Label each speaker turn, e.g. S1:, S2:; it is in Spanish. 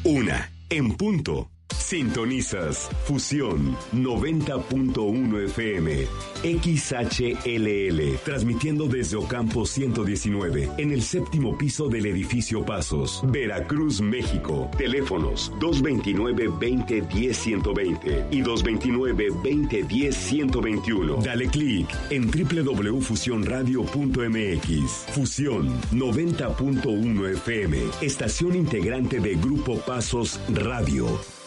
S1: 1:00 Sintonizas Fusión 90.1 FM, XHLL, transmitiendo desde Ocampo 119, en el 7º piso del edificio Pasos, Veracruz, México. Teléfonos 229-2010-120 y 229-2010-121. Dale clic en www.fusionradio.mx. Fusión 90.1 FM, estación integrante de Grupo Pasos Radio.